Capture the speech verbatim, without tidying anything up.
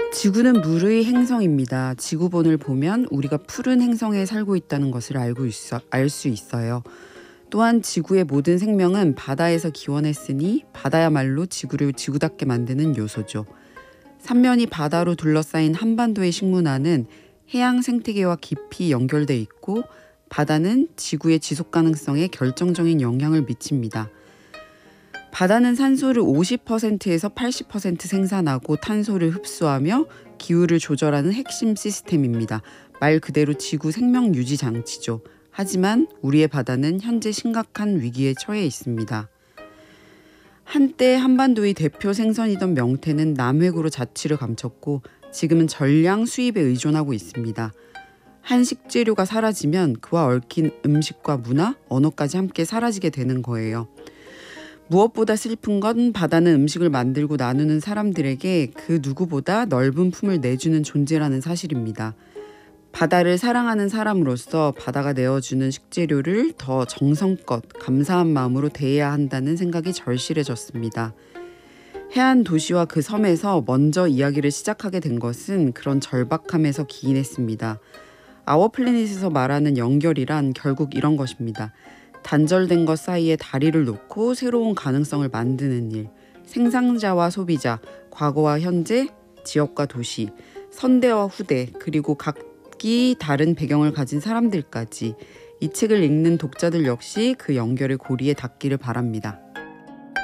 지구는 물의 행성입니다. 지구본을 보면 우리가 푸른 행성에 살고 있다는 것을 알고 있어, 알 수 있어요. 또한 지구의 모든 생명은 바다에서 기원했으니 바다야말로 지구를 지구답게 만드는 요소죠. 삼면이 바다로 둘러싸인 한반도의 식문화는 해양 생태계와 깊이 연결돼 있고 바다는 지구의 지속 가능성에 결정적인 영향을 미칩니다. 바다는 산소를 오십 퍼센트에서 팔십 퍼센트 생산하고 탄소를 흡수하며 기후를 조절하는 핵심 시스템입니다. 말 그대로 지구 생명 유지 장치죠. 하지만 우리의 바다는 현재 심각한 위기에 처해 있습니다. 한때 한반도의 대표 생선이던 명태는 남획으로 자취를 감췄고 지금은 전량 수입에 의존하고 있습니다. 한 식재료가 사라지면 그와 얽힌 음식과 문화, 언어까지 함께 사라지게 되는 거예요. 무엇보다 슬픈 건 바다는 음식을 만들고 나누는 사람들에게 그 누구보다 넓은 품을 내주는 존재라는 사실입니다. 바다를 사랑하는 사람으로서 바다가 내어주는 식재료를 더 정성껏 감사한 마음으로 대해야 한다는 생각이 절실해졌습니다. 해안 도시와 그 섬에서 먼저 이야기를 시작하게 된 것은 그런 절박함에서 기인했습니다. 아워플래닛에서 말하는 연결이란 결국 이런 것입니다. 단절된 것 사이에 다리를 놓고 새로운 가능성을 만드는 일, 생산자와 소비자, 과거와 현재, 지역과 도시, 선대와 후대, 그리고 각기 다른 배경을 가진 사람들까지 이 책을 읽는 독자들 역시 그 연결의 고리에 닿기를 바랍니다.